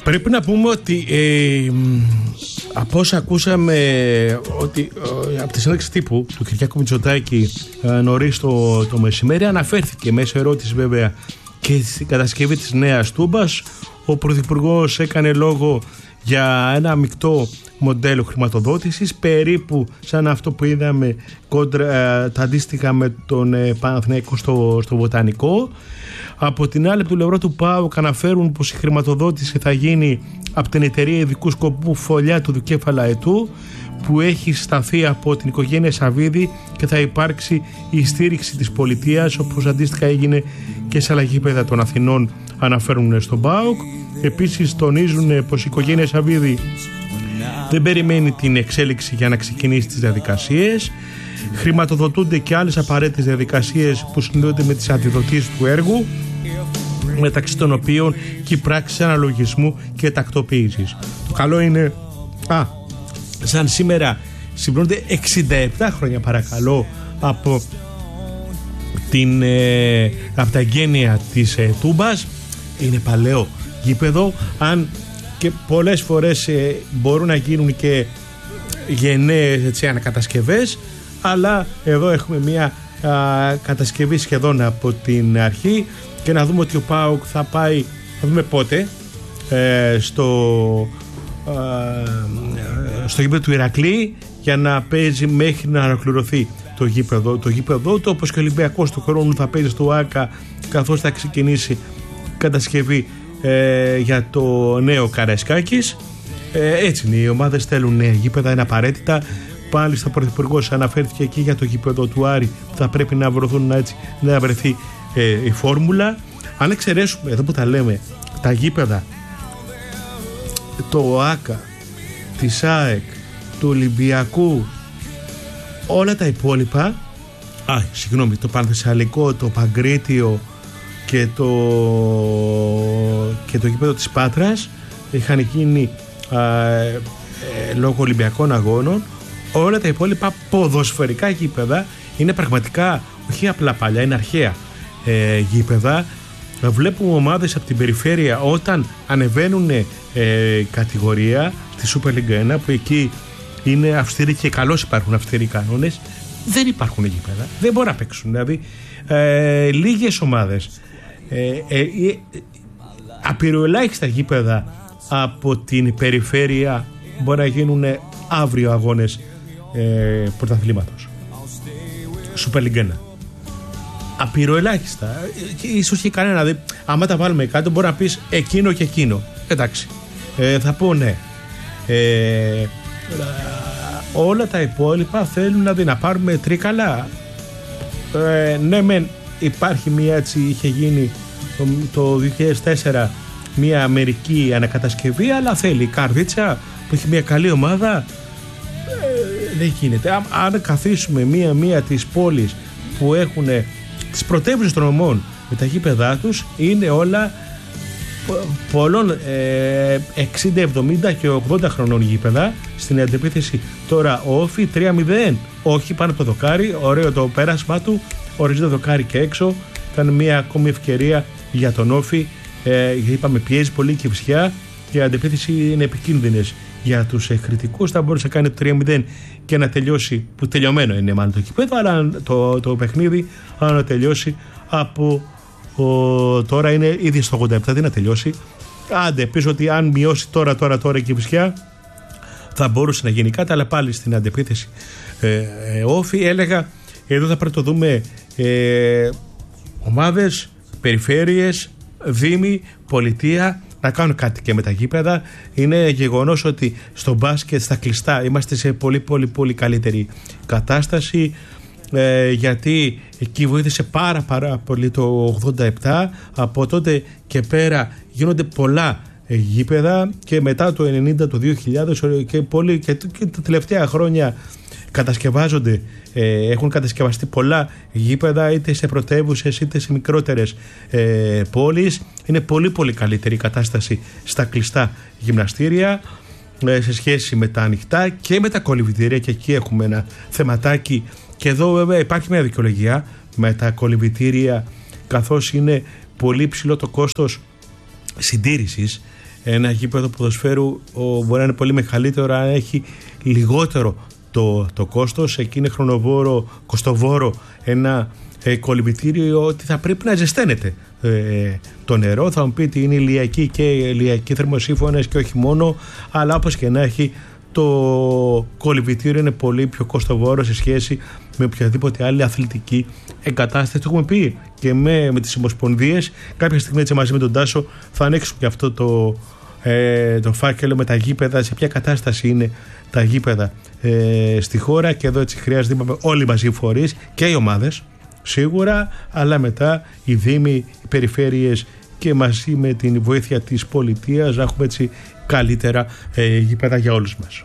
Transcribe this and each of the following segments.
Πρέπει να πούμε ότι από όσα ακούσαμε ότι από τη συνέντευξη τύπου του Κυριάκου Μητσοτάκη νωρίς το μεσημέρι, αναφέρθηκε μέσα ερώτηση βέβαια και στην κατασκευή της νέας τούμπας. Ο Πρωθυπουργός έκανε λόγο για ένα μεικτό μοντέλο χρηματοδότησης, περίπου σαν αυτό που είδαμε τα αντίστοιχα με τον Παναθηναϊκό στο Βοτανικό. Από την άλλη, από το πλευρό του ΠΑΟΚ αναφέρουν πως η χρηματοδότηση θα γίνει από την εταιρεία ειδικού σκοπού Φωλιά του Δικέφαλα Αετού, που έχει σταθεί από την οικογένεια Σαββίδη, και θα υπάρξει η στήριξη της πολιτείας, όπως αντίστοιχα έγινε και σε άλλα γήπεδα των Αθηνών, αναφέρουν στον ΠΑΟΚ. Επίσης τονίζουν πως η οικογένεια Σαββίδη δεν περιμένει την εξέλιξη για να ξεκινήσει τις διαδικασίες. Χρηματοδοτούνται και άλλες απαραίτητες διαδικασίες που συνδέονται με τις αντιδοτήσεις του έργου, μεταξύ των οποίων και η πράξη αναλογισμού και τακτοποίησης. Το καλό είναι, σαν σήμερα συμπληρώνονται 67 χρόνια, παρακαλώ, από τα εγγένεια της Τούμπας. Είναι παλαιό γήπεδο, αν και πολλές φορές μπορούν να γίνουν και γενναίες ανακατασκευές, αλλά εδώ έχουμε μια κατασκευή σχεδόν από την αρχή, και να δούμε ότι ο ΠΑΟΚ θα πάει, θα δούμε πότε, στο γήπεδο του Ηρακλή, για να παίζει μέχρι να ολοκληρωθεί το γήπεδο του, όπως και ο Ολυμπιακός του χρόνου θα παίζει στο ΆΚΑ, καθώς θα ξεκινήσει κατασκευή για το νέο Καραϊσκάκης. Έτσι είναι, οι ομάδες θέλουν νέα γήπεδα, είναι απαραίτητα. Πάλι στο Πρωθυπουργός αναφέρθηκε εκεί για το γήπεδο του Άρη, που θα πρέπει να βρεθούν, έτσι να βρεθεί η φόρμουλα. Αν εξαιρέσουμε εδώ που τα λέμε, τα γήπεδα, το ΆΚΑ, της ΑΕΚ, του Ολυμπιακού, όλα τα υπόλοιπα, το Πανθεσσαλικό, το Παγκρίτιο και το γήπεδο της Πάτρας είχαν γίνει λόγω Ολυμπιακών αγώνων. Όλα τα υπόλοιπα ποδοσφαιρικά γήπεδα είναι πραγματικά όχι απλά παλιά, είναι αρχαία γήπεδα. Βλέπουμε ομάδες από την περιφέρεια όταν ανεβαίνουν κατηγορία στη Super League 1, που εκεί είναι αυστηροί και καλώς υπάρχουν αυστηροί κανόνες, δεν υπάρχουν γήπεδα, δεν μπορούν να παίξουν. Δηλαδή λίγες ομάδες, απειροελάχιστα γήπεδα από την περιφέρεια μπορεί να γίνουν αύριο αγώνες πρωταθλήματος Super League 1. Απειροελάχιστα, ίσως και κανένα. Δηλαδή, άμα τα βάλουμε κάτω, μπορεί να πεις εκείνο και εκείνο. Εντάξει, θα πω ναι. Όλα τα υπόλοιπα θέλουν να πάρουμε τρίκαλα. Ναι, μεν υπάρχει μία, έτσι είχε γίνει το 2004 μία αμερική ανακατασκευή, αλλά θέλει η Καρδίτσα που έχει μία καλή ομάδα. Δεν γίνεται. Αν καθίσουμε μία τις πόλεις που έχουν τις πρωτεύουσες των νομών με τα γήπεδά τους, είναι όλα πολλών 60, 70 και 80 χρονών γήπεδα. Στην αντεπίθεση τώρα ο Όφι 3-0, όχι πάνω από το δοκάρι, ωραίο το πέρασμα του, ορίζει το δοκάρι και έξω. Ήταν μια ακόμη ευκαιρία για τον Όφι, γιατί είπαμε πιέζει πολύ και Κυψιά και η αντεπίθεση είναι επικίνδυνες για τους κριτικούς. Θα μπορούσε να κάνει 3-0 και να τελειώσει, που τελειωμένο είναι μάλλον το κήπεδο, αλλά το παιχνίδι να τελειώσει από τώρα είναι ήδη στο 87, δεν να τελειώσει. Άντε, πεις ότι αν μειώσει τώρα η Κυψιά θα μπορούσε να γίνει κάτι, αλλά πάλι στην αντεπίθεση Όφι. Έλεγα, εδώ θα πρέπει να το δούμε ομάδες, περιφέρειες, δήμοι, πολιτεία να κάνουν κάτι και με τα γήπεδα. Είναι γεγονός ότι στο μπάσκετ στα κλειστά είμαστε σε πολύ πολύ καλύτερη κατάσταση, γιατί εκεί βοήθησε πάρα πολύ το 87. Από τότε και πέρα γίνονται πολλά γήπεδα, και μετά το 90, το 2000 και τα τελευταία χρόνια κατασκευάζονται, έχουν κατασκευαστεί πολλά γήπεδα, είτε σε πρωτεύουσες είτε σε μικρότερες πόλεις. Είναι πολύ πολύ καλύτερη η κατάσταση στα κλειστά γυμναστήρια σε σχέση με τα ανοιχτά και με τα κολυμβητήρια, και εκεί έχουμε ένα θεματάκι. Και εδώ βέβαια υπάρχει μια δικαιολογία με τα κολυμβητήρια, καθώς είναι πολύ ψηλό το κόστος συντήρησης. ένα γήπεδο ποδοσφαίρου μπορεί να είναι πολύ μεγαλύτερο αν έχει λιγότερο το κόστος. Εκεί είναι κοστοβόρο ένα κολυμβητήριο, ότι θα πρέπει να ζεσταίνεται το νερό. Θα μου πείτε είναι ηλιακοί και ηλιακοί θερμοσύφωνες και όχι μόνο, αλλά όπως και να έχει, το κολυμβητήριο είναι πολύ πιο κοστοβόρο σε σχέση με οποιαδήποτε άλλη αθλητική εγκατάσταση. Το έχουμε πει και με τις ομοσπονδίες. Κάποια στιγμή, έτσι, μαζί με τον Τάσο θα ανοίξουμε και αυτό το φάκελο με τα γήπεδα, σε ποια κατάσταση είναι τα γήπεδα στη χώρα. Και εδώ έτσι χρειάζεται, είπαμε, όλοι μαζί οι φορείς και οι ομάδες σίγουρα, αλλά μετά οι δήμοι, οι περιφέρειες και μαζί με την βοήθεια της πολιτείας να έχουμε έτσι καλύτερα γήπεδα για όλους μας.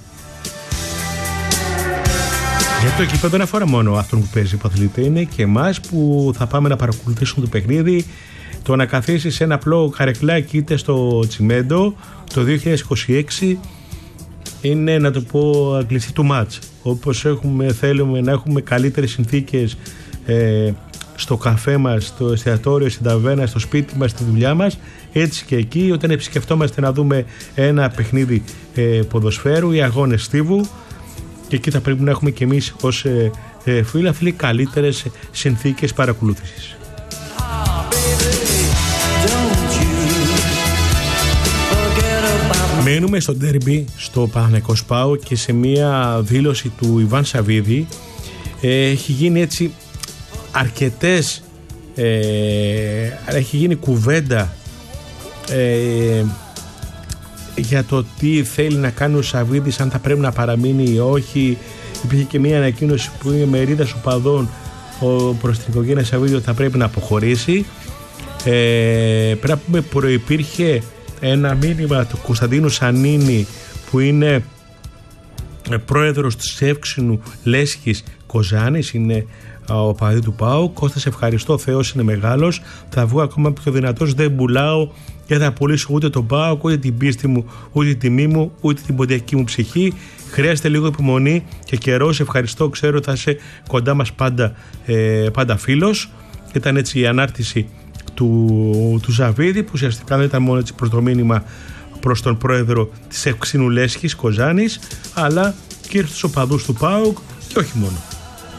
Γιατί το γήπεδο δεν αφορά μόνο αυτόν που παίζει υποαθλείται, είναι και εμάς που θα πάμε να παρακολουθήσουμε το παιχνίδι. Το να καθίσεις σε ένα απλό καρεκλάκι είτε στο τσιμέντο το 2026 είναι, να το πω, αγγλιστή του μάτς. Όπως θέλουμε να έχουμε καλύτερες συνθήκες στο καφέ μας, στο εστιατόριο, στην ταβέρνα, στο σπίτι μας, στη δουλειά μας, έτσι και εκεί όταν επισκεφτόμαστε να δούμε ένα παιχνίδι ποδοσφαίρου ή αγώνες στίβου, και εκεί θα πρέπει να έχουμε και εμείς ως φίλαθλοι καλύτερες συνθήκες παρακολούθησης. Μένουμε στο ντέρμπι, στο Παναθηναϊκό ΣΠΑΟ, και σε μια δήλωση του Ιβάν Σαββίδη έχει γίνει έτσι αρκετές έχει γίνει κουβέντα για το τι θέλει να κάνει ο Σαββίδης, αν θα πρέπει να παραμείνει ή όχι. Υπήρχε και μια ανακοίνωση που είναι μερίδας οπαδών προς την οικογένεια Σαββίδη ότι θα πρέπει να αποχωρήσει. Πρέπει να πούμε, προϋπήρχε ένα μήνυμα του Κωνσταντίνου Σανίνη, που είναι πρόεδρος της Εύξηνου Λέσχης Κοζάνης, είναι ο παδί του ΠΑΟΚ. Κώστας, ευχαριστώ, Θεός είναι μεγάλος, θα βγω ακόμα πιο δυνατός, δεν πουλάω και θα πουλήσω ούτε τον ΠΑΟΚ, ούτε την πίστη μου, ούτε την τιμή μου, ούτε την ποντιακή μου ψυχή. Χρειάζεται λίγο υπομονή και καιρός. Ευχαριστώ, ξέρω ότι θα είσαι κοντά μας πάντα φίλος. Ήταν έτσι η ανάρτηση του Ζαβίδη, που ουσιαστικά δεν ήταν μόνο έτσι προς το μήνυμα προς τον πρόεδρο της Ευξήνου Λέσχης Κοζάνης, αλλά και στους οπαδούς του ΠΑΟΚ και όχι μόνο.